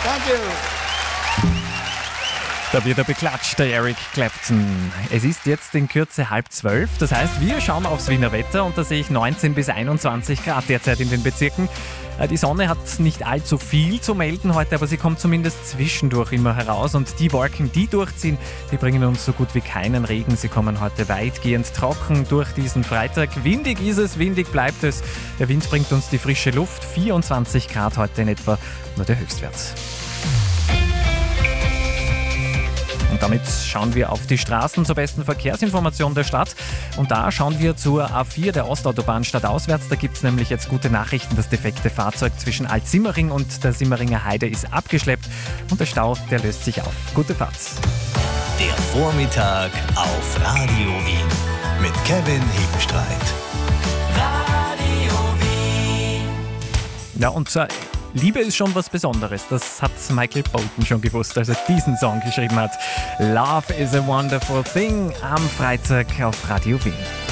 Thank you. Da wird er beklatscht, der Eric Clapton. Es ist jetzt in Kürze 11:30. Das heißt, wir schauen aufs Wiener Wetter und da sehe ich 19 bis 21 Grad derzeit in den Bezirken. Die Sonne hat nicht allzu viel zu melden heute, aber sie kommt zumindest zwischendurch immer heraus. Und die Wolken, die durchziehen, die bringen uns so gut wie keinen Regen. Sie kommen heute weitgehend trocken durch diesen Freitag. Windig ist es, windig bleibt es. Der Wind bringt uns die frische Luft. 24 Grad heute in etwa, nur der Höchstwert. Und damit schauen wir auf die Straßen zur besten Verkehrsinformation der Stadt. Und da schauen wir zur A4 der Ostautobahn stadtauswärts. Da gibt es nämlich jetzt gute Nachrichten. Das defekte Fahrzeug zwischen Alt-Simmering und der Simmeringer Heide ist abgeschleppt. Und der Stau, der löst sich auf. Gute Fahrt. Der Vormittag auf Radio Wien mit Kevin Hebenstreit. Radio Wien. Ja, und Liebe ist schon was Besonderes. Das hat Michael Bolton schon gewusst, als er diesen Song geschrieben hat. Love is a wonderful thing am Freitag auf Radio Wien.